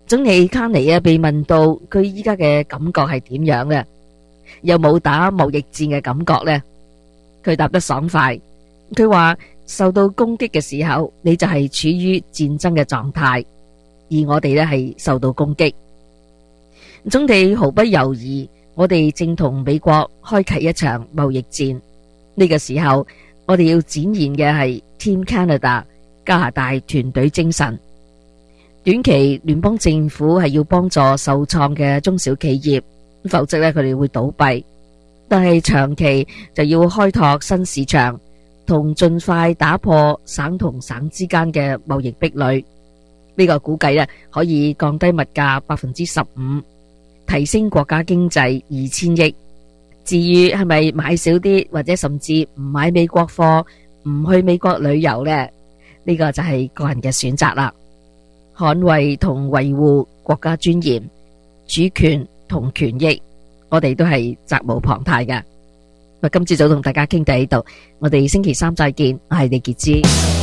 Speaker 16: 總理卡尼啊，被問到佢依家嘅感覺係點樣呢？有冇打貿易戰嘅感覺呢？佢答得爽快，佢話受到攻擊嘅時候，你就係處於戰爭嘅狀態，而我哋呢係受到攻擊。總理毫不猶豫，我哋正同美國開啟一場貿易戰。呢個時候，我哋要展現嘅係 Team Canada 加拿大團隊精神。短期聯邦政府係要幫助受創嘅中小企業，否則咧佢哋會倒閉。但係長期就要開拓新市場，同盡快打破省同省之間嘅貿易壁壘。呢個估計咧可以降低物價百分之十五，提升國家經濟二千億。至於係咪買少啲，或者甚至唔買美國貨，唔去美國旅遊呢？呢個就係個人嘅選擇啦。捍衛同維護國家尊嚴、主權同權益，我哋都係責無旁貸嘅。今朝早同大家傾到呢度，我哋星期三再見，我係李潔芝。